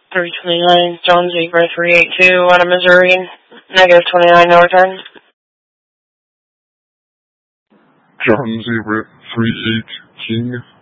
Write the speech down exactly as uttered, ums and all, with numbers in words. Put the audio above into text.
three twenty-nine, John Zebra three eighty-two out of Missouri, negative twenty-nine, no return. John Zebra three eight King.